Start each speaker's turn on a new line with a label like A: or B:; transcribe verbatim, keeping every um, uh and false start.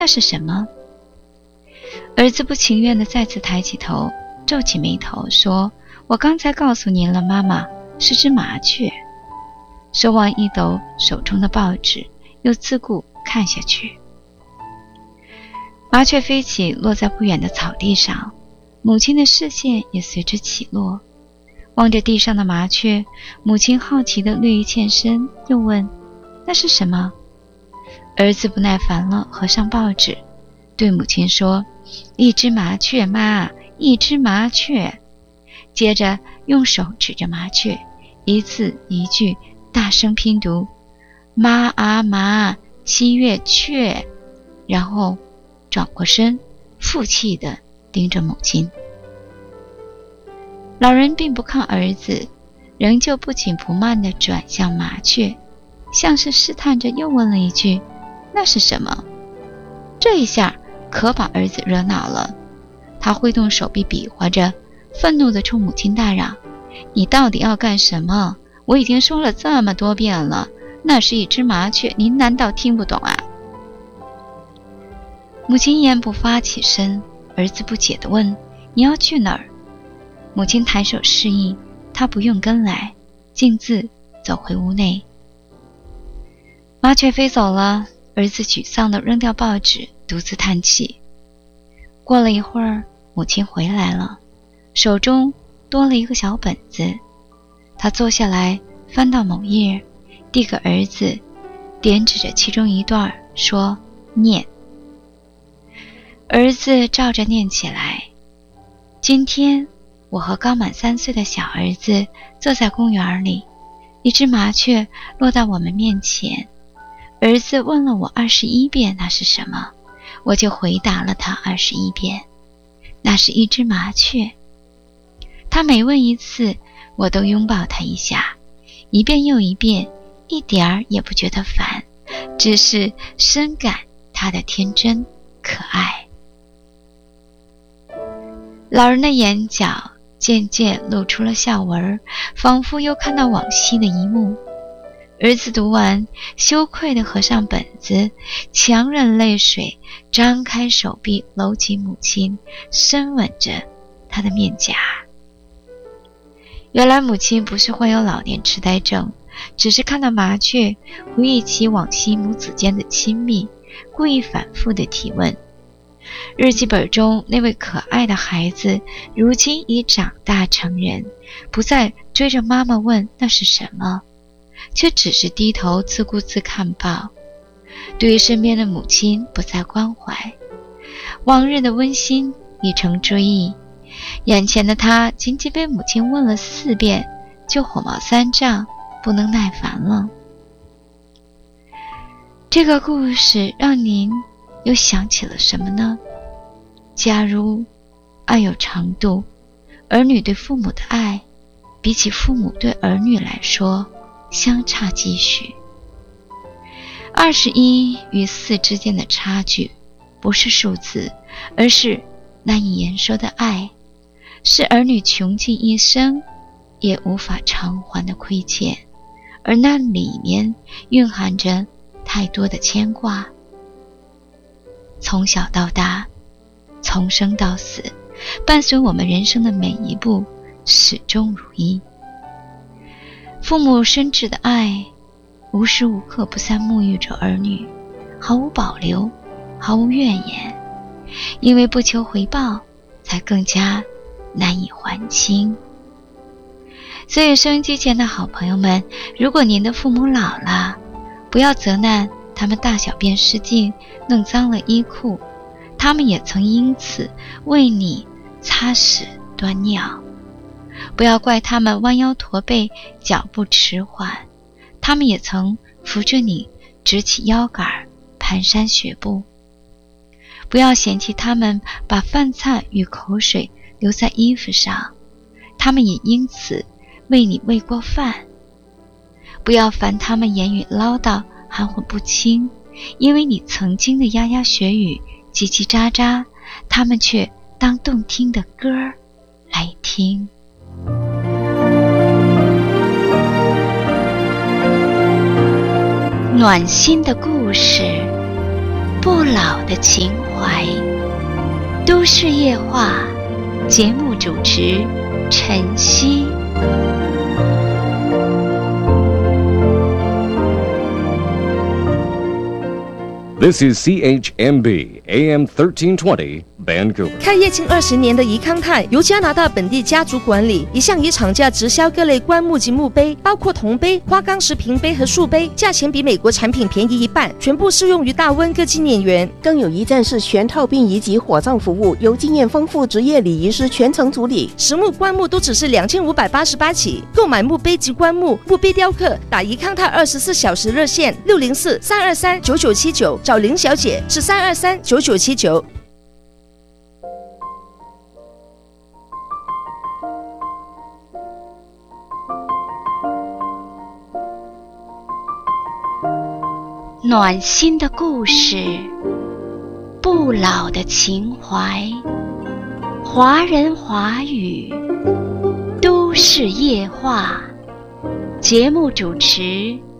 A: 那是什么？儿子不情愿地再次抬起头，皱起眉头说，我刚才告诉您了，妈妈，是只麻雀。手往一抖手中的报纸，又自顾看下去。麻雀飞起，落在不远的草地上，母亲的视线也随之起落。望着地上的麻雀，母亲好奇地略一欠身，又问，那是什么？儿子不耐烦了，合上报纸，对母亲说，一只麻雀，妈，一只麻雀。接着用手指着麻雀，一字一句大声拼读，妈啊麻，七月雀。然后转过身，负气地盯着母亲。老人并不看儿子，仍旧不紧不慢地转向麻雀，像是试探着又问了一句，那是什么？这一下可把儿子惹恼了，他挥动手臂比划着，愤怒地冲母亲大嚷，你到底要干什么？我已经说了这么多遍了，那是一只麻雀，您难道听不懂啊？母亲一言不发起身，儿子不解地问，你要去哪儿？母亲抬手示意他不用跟来，径自走回屋内。麻雀飞走了，儿子沮丧地扔掉报纸，独自叹气。过了一会儿，母亲回来了，手中多了一个小本子。他坐下来，翻到某页，递给儿子，点指着其中一段说，念。儿子照着念起来。今天我和刚满三岁的小儿子坐在公园里，一只麻雀落到我们面前。儿子问了我二十一遍那是什么，我就回答了他二十一遍，那是一只麻雀。他每问一次，我都拥抱他一下，一遍又一遍，一点儿也不觉得烦，只是深感他的天真可爱。老人的眼角渐渐露出了笑纹，仿佛又看到往昔的一幕。儿子读完，羞愧地合上本子，强忍泪水，张开手臂搂起母亲，深吻着她的面颊。原来母亲不是患有老年痴呆症，只是看到麻雀，回忆起往昔母子间的亲密，故意反复地提问。日记本中那位可爱的孩子，如今已长大成人，不再追着妈妈问那是什么，却只是低头自顾自看报，对于身边的母亲不再关怀。往日的温馨已成追忆，眼前的他仅仅被母亲问了四遍，就火冒三丈，不能耐烦了。这个故事让您又想起了什么呢？假如爱有长度，儿女对父母的爱比起父母对儿女来说相差几许。二十一与四之间的差距不是数字，而是难以言说的爱，是儿女穷尽一生也无法偿还的亏欠，而那里面蕴含着太多的牵挂。从小到大，从生到死，伴随我们人生的每一步始终如一。父母深挚的爱无时无刻不在沐浴着儿女，毫无保留，毫无怨言，因为不求回报，才更加难以还清。所以收音机前的好朋友们，如果您的父母老了，不要责难他们大小便失禁，弄脏了衣裤，他们也曾因此为你擦屎端尿。不要怪他们弯腰驼背，脚步迟缓，他们也曾扶着你直起腰杆，蹒跚学步。不要嫌弃他们把饭菜与口水留在衣服上，他们也因此为你喂过饭。不要烦他们言语唠叨，含混不清，因为你曾经的牙牙学语，叽叽喳喳，他们却当动听的歌儿来听。暖心的故事， 不老的情怀。都市夜话，节目主持陈曦。
B: This is C H M B A M thirteen twenty Vancouver。
C: 开业近二十年的怡康泰由加拿大本地家族管理，一向以厂价直销各类棺木及墓碑，包括铜杯、花岗石瓶杯和树杯，价钱比美国产品便宜一半，全部适用于大温哥纪念园。
D: 更有一站式全套殡仪及火葬服务，由经验丰富职业礼仪师全程处理。
C: 实木棺木都只是两千五百八十八起，购买墓碑及棺木、墓碑雕刻，打怡康泰二十四小时热线六零四三二三九九七九，找林小姐是三二三九九七九。
A: 暖心的故事，不老的情怀，华人华语，都市夜话，节目主持